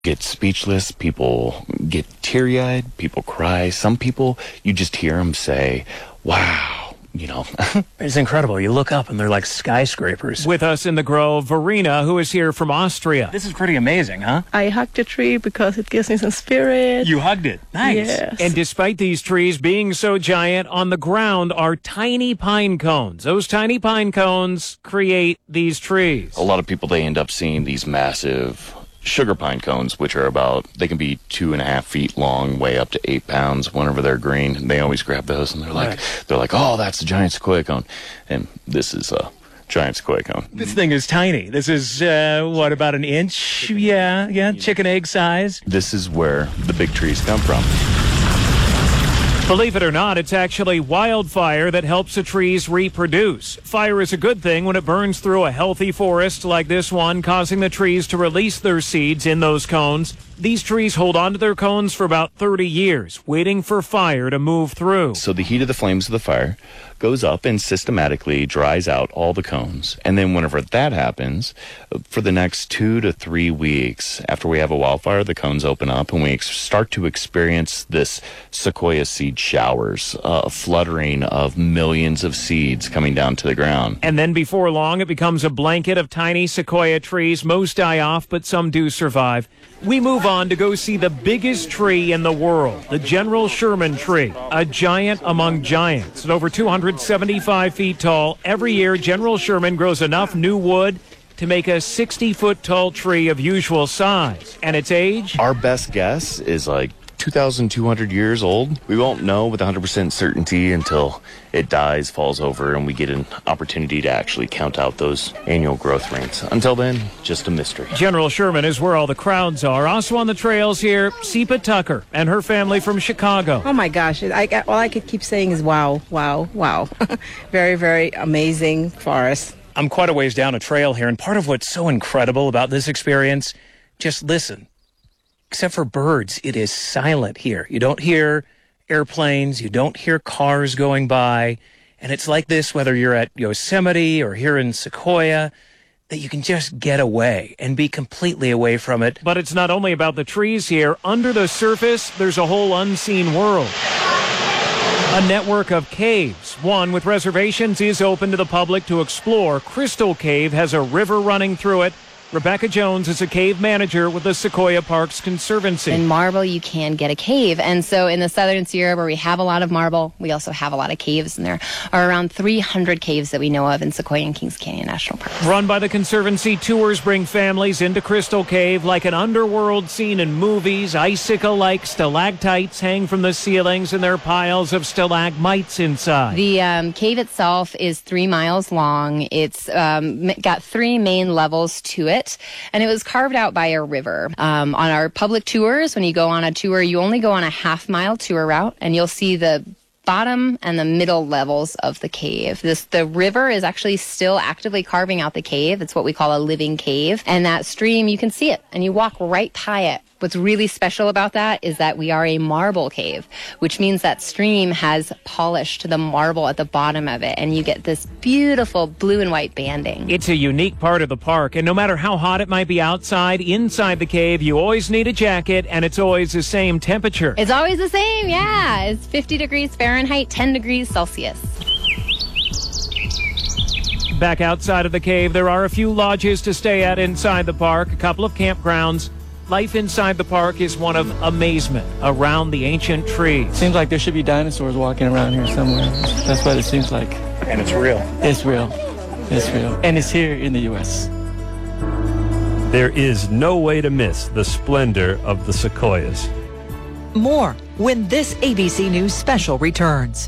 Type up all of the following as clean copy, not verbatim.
get speechless, people get teary-eyed, people cry. Some people, you just hear them say, wow. It's incredible. You look up and they're like skyscrapers. With us in the grove, Verena, who is here from Austria. This is pretty amazing, huh? I hugged the tree because it gives me some spirit. You hugged it. Nice. Yes. And despite these trees being so giant, on the ground are tiny pine cones. Those tiny pine cones create these trees. A lot of people, they end up seeing these massive sugar pine cones, which are they can be 2.5 feet long, weigh up to 8 pounds whenever they're green. And they always grab those and they're like, oh, that's a giant sequoia cone. And this is a giant sequoia cone. This thing is tiny. This is, about an inch? Yeah, chicken egg size. This is where the big trees come from. Believe it or not, it's actually wildfire that helps the trees reproduce. Fire is a good thing when it burns through a healthy forest like this one, causing the trees to release their seeds in those cones. These trees hold on to their cones for about 30 years, waiting for fire to move through. So the heat of the flames of the fire goes up and systematically dries out all the cones. And then whenever that happens, for the next 2 to 3 weeks after we have a wildfire, the cones open up and we start to experience this sequoia seed showers, a fluttering of millions of seeds coming down to the ground. And then before long, it becomes a blanket of tiny sequoia trees. Most die off, but some do survive. We move on to go see the biggest tree in the world, the General Sherman tree, a giant among giants. At over 275 feet tall, every year General Sherman grows enough new wood to make a 60-foot-tall tree of usual size. And its age? Our best guess is like 2,200 years old. We won't know with 100% certainty until it dies, falls over, and we get an opportunity to actually count out those annual growth rates. Until then, just a mystery. General Sherman is where all the crowds are. Also on the trails here, Seepa Tucker and her family from Chicago. Oh my gosh, all I could keep saying is wow, wow, wow. Very, very amazing forest. I'm quite a ways down a trail here, and part of what's so incredible about this experience, just listen. Except for birds, it is silent here. You don't hear airplanes, you don't hear cars going by, and it's like this whether you're at Yosemite or here in Sequoia, that you can just get away and be completely away from it. But it's not only about the trees here. Under the surface, there's a whole unseen world. A network of caves. One with reservations is open to the public to explore. Crystal Cave has a river running through it. Rebecca Jones is a cave manager with the Sequoia Parks Conservancy. In marble, you can get a cave. And so in the Southern Sierra, where we have a lot of marble, we also have a lot of caves. And there are around 300 caves that we know of in Sequoia and Kings Canyon National Park. Run by the Conservancy, tours bring families into Crystal Cave like an underworld scene in movies. Icicle-like stalactites hang from the ceilings, and there are piles of stalagmites inside. The cave itself is 3 miles long. It's got 3 main levels to it. And it was carved out by a river. On our public tours, when you go on a tour, you only go on a half-mile tour route, and you'll see the bottom and the middle levels of the cave. The river is actually still actively carving out the cave. It's what we call a living cave. And that stream, you can see it, and you walk right by it. What's really special about that is that we are a marble cave, which means that stream has polished the marble at the bottom of it, and you get this beautiful blue and white banding. It's a unique part of the park, and no matter how hot it might be outside, inside the cave, you always need a jacket, and it's always the same temperature. It's always the same, yeah. It's 50 degrees Fahrenheit, 10 degrees Celsius. Back outside of the cave, there are a few lodges to stay at inside the park, a couple of campgrounds. Life inside the park is one of amazement around the ancient trees. Seems like there should be dinosaurs walking around here somewhere. That's what it seems like. And it's real. It's real. It's real. And it's here in the U.S. There is no way to miss the splendor of the sequoias. More when this ABC News special returns.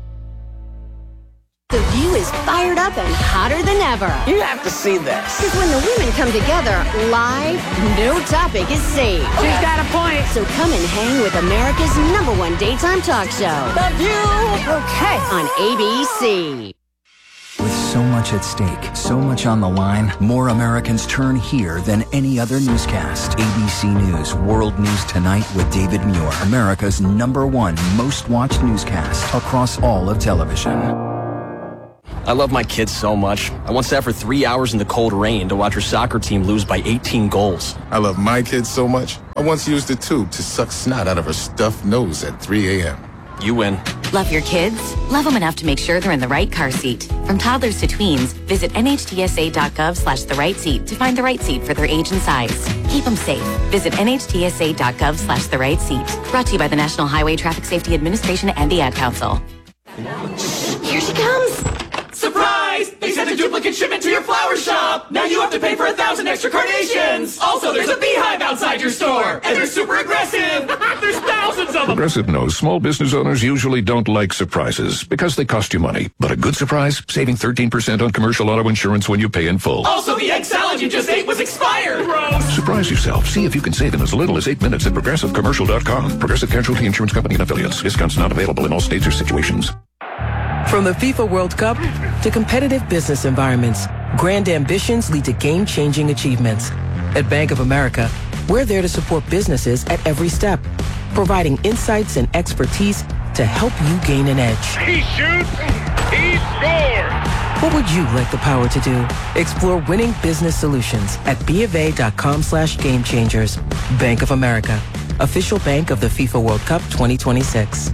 The View is fired up and hotter than ever. You have to see this. Because when the women come together live, no topic is safe. She's got a point. So come and hang with America's #1 daytime talk show. The View. Okay. On ABC. With so much at stake, so much on the line, more Americans turn here than any other newscast. ABC News World News Tonight with David Muir, America's #1 most watched newscast across all of television. I love my kids so much. I once sat for 3 hours in the cold rain to watch her soccer team lose by 18 goals. I love my kids so much. I once used a tube to suck snot out of her stuffed nose at 3 a.m. You win. Love your kids? Love them enough to make sure they're in the right car seat. From toddlers to tweens, visit nhtsa.gov/the right seat to find the right seat for their age and size. Keep them safe. Visit nhtsa.gov/the right seat. Brought to you by the National Highway Traffic Safety Administration and the Ad Council. Here she comes. Surprise! They sent a duplicate shipment to your flower shop! Now you have to pay for 1,000 extra carnations! Also, there's a beehive outside your store! And they're super aggressive! There's thousands of them! Progressive knows small business owners usually don't like surprises because they cost you money. But a good surprise? Saving 13% on commercial auto insurance when you pay in full. Also, the egg salad you just ate was expired! Gross! Surprise yourself. See if you can save in as little as 8 minutes at ProgressiveCommercial.com. Progressive Casualty Insurance Company and Affiliates. Discounts not available in all states or situations. From the FIFA World Cup to competitive business environments, grand ambitions lead to game-changing achievements. At Bank of America, we're there to support businesses at every step, providing insights and expertise to help you gain an edge. He shoots, he scores! What would you like the power to do? Explore winning business solutions at BofA.com/gamechangers. Bank of America, official bank of the FIFA World Cup 2026.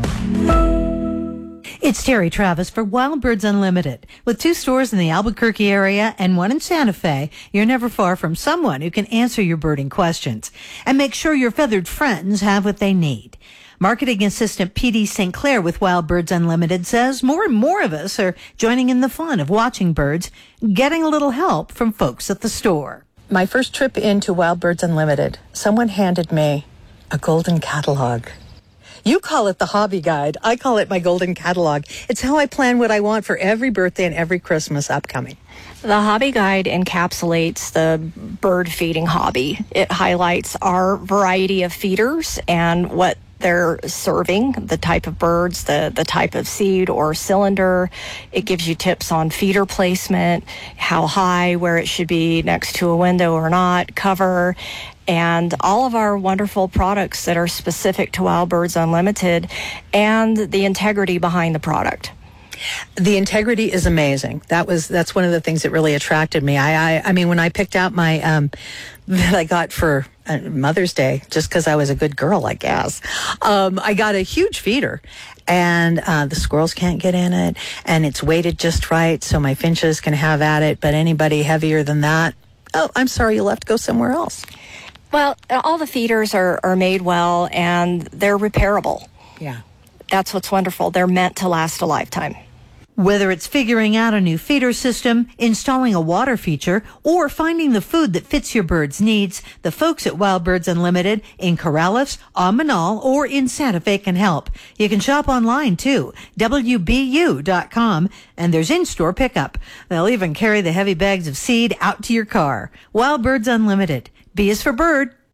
It's Terry Travis for Wild Birds Unlimited. With 2 stores in the Albuquerque area and 1 in Santa Fe, you're never far from someone who can answer your birding questions and make sure your feathered friends have what they need. Marketing Assistant P.D. St. Clair with Wild Birds Unlimited says more and more of us are joining in the fun of watching birds, getting a little help from folks at the store. My first trip into Wild Birds Unlimited, someone handed me a golden catalog. You call it the hobby guide. I call it my golden catalog. It's how I plan what I want for every birthday and every Christmas upcoming. The hobby guide encapsulates the bird feeding hobby. It highlights our variety of feeders and what they're serving, the type of birds, the type of seed or cylinder. It gives you tips on feeder placement, how high, where it should be next to a window or not, cover, and all of our wonderful products that are specific to Wild Birds Unlimited and the integrity behind the product. The integrity is amazing. That's one of the things that really attracted me. I mean, when I picked out my that I got for Mother's Day, just because I was a good girl, I guess, I got a huge feeder, and the squirrels can't get in it, and it's weighted just right, so my finches can have at it. But anybody heavier than that, oh, I'm sorry, you'll have to go somewhere else. Well, all the feeders are made well, and they're repairable. Yeah. That's what's wonderful. They're meant to last a lifetime. Whether it's figuring out a new feeder system, installing a water feature, or finding the food that fits your bird's needs, the folks at Wild Birds Unlimited in Corrales, on Manal, or in Santa Fe can help. You can shop online too, WBU.com, and there's in-store pickup. They'll even carry the heavy bags of seed out to your car. Wild Birds Unlimited. B is for bird,